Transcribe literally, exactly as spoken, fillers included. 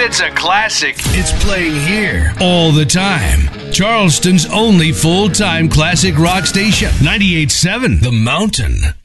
it's a classic, it's playing here all the time. Charleston's only full-time classic rock station, ninety-eight point seven The Mountain.